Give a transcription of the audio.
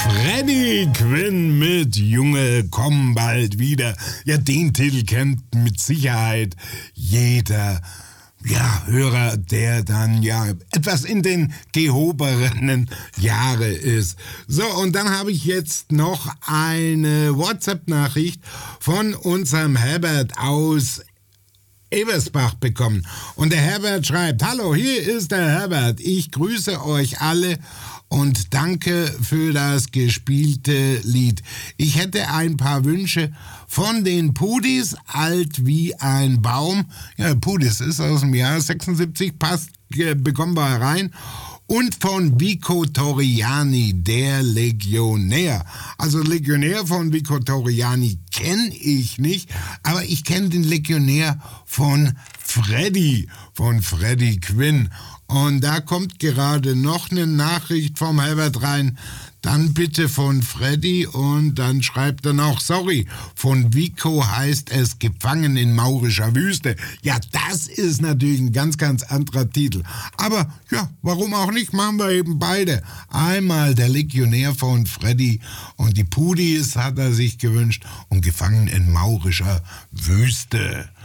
Freddie Quinn mit Junge, komm bald wieder. Ja, den Titel kennt mit Sicherheit jeder Hörer, der dann etwas in den gehobenen Jahre ist. So, und dann habe ich jetzt noch eine WhatsApp-Nachricht von unserem Herbert aus Eversbach bekommen. Und der Herbert schreibt: Hallo, hier ist der Herbert. Ich grüße euch alle und danke für das gespielte Lied. Ich hätte ein paar Wünsche von den Pudis, alt wie ein Baum. Ja, Pudis ist aus dem Jahr 76, passt, bekommen wir rein. Und von Vico Torriani, der Legionär. Also Legionär von Vico Torriani kenne ich nicht, aber ich kenne den Legionär von Freddie Quinn. Und da kommt gerade noch eine Nachricht vom Herbert rein. Dann bitte von Freddy und dann schreibt er noch, sorry, von Vico heißt es Gefangen in maurischer Wüste. Ja, das ist natürlich ein ganz, ganz anderer Titel. Aber ja, warum auch nicht, machen wir eben beide. Einmal der Legionär von Freddy und die Pudis hat er sich gewünscht und Gefangen in maurischer Wüste.